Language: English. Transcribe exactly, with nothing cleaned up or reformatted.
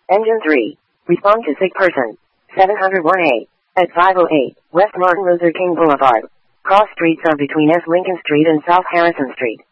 Engine three. Respond to sick person. seven oh one A. At five oh eight, West Martin Luther King Boulevard. Cross streets are between S. Lincoln Street and South Harrison Street.